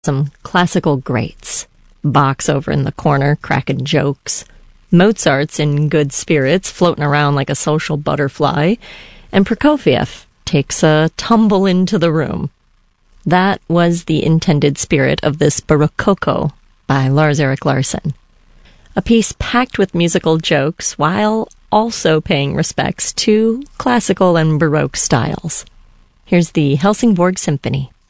Some classical greats. Bach's over in the corner, cracking jokes. Mozart's in good spirits, floating around like a social butterfly. And Prokofiev takes a tumble into the room. That was the intended spirit of this Barococo by Lars-Erik Larsson. A piece packed with musical jokes while also paying respects to classical and Baroque styles. Here's the Helsingborg Symphony.